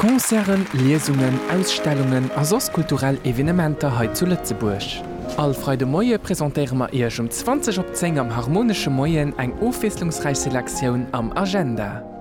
Konzern, Lesungen, Ausstellungen a sos kulturell Evenementer heit zu Lützeburg. Alfreide Moie präsentéiere ma eech 20 op 10 am harmonische Moien eng ofeslungsreich Selektioun am Agenda.